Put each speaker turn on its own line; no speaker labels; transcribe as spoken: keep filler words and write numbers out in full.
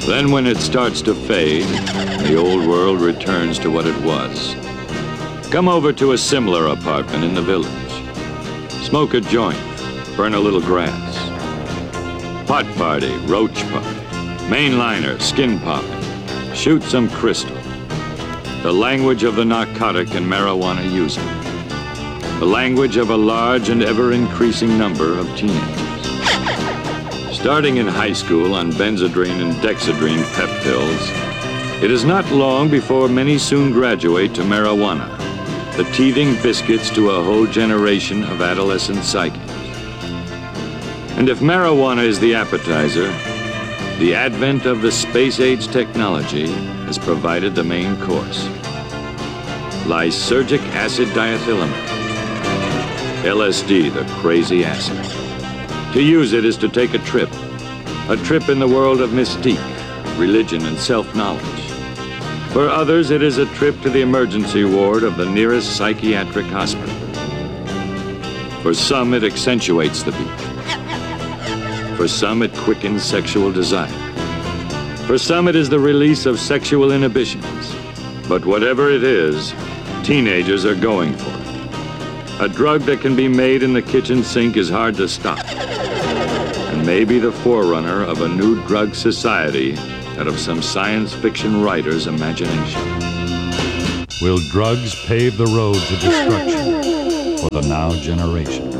Then when it starts to fade, the old world returns to what it was. Come over to a similar apartment in the village. Smoke a joint, burn a little grass. Pot party, roach party, mainliner, skin popping, shoot some crystal. The language of the narcotic and marijuana user. The language of a large and ever-increasing number of teenagers. Starting in high school on Benzedrine and Dexedrine pep pills, it is not long before many soon graduate to marijuana, the teething biscuits to a whole generation of adolescent psyches. And if marijuana is the appetizer, the advent of the space-age technology has provided the main course. Lysergic acid diethylamide, L S D, the crazy acid. To use it is to take a trip, a trip in the world of mystique, religion, and self-knowledge. For others, it is a trip to the emergency ward of the nearest psychiatric hospital. For some, it accentuates the beat. For some, it quickens sexual desire. For some, it is the release of sexual inhibitions. But whatever it is, teenagers are going for it. A drug that can be made in the kitchen sink is hard to stop, and may be the forerunner of a new drug society out of some science fiction writer's imagination. Will drugs pave the road to destruction for the now generation?